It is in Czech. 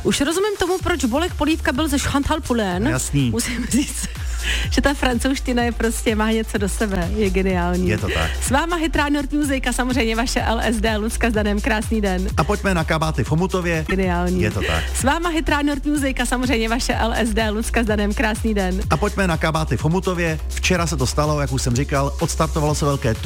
Už rozumím tomu, proč Bolek Polívka byl ze Chantal Poulain. Jasný. Musím říct, že ta francouzština je prostě, má něco do sebe, je geniální. Je to tak. S váma Hit Nord Music a samozřejmě vaše LSD, Lucka s Danem, krásný den. A pojďme na kabáty v Chomutově. Geniální. Je to tak. S váma Hit Nord Music a samozřejmě vaše LSD, Lucka s Danem, krásný den. A pojďme na kabáty v Chomutově. Včera se to stalo, jak už jsem říkal, odstartovalo se velké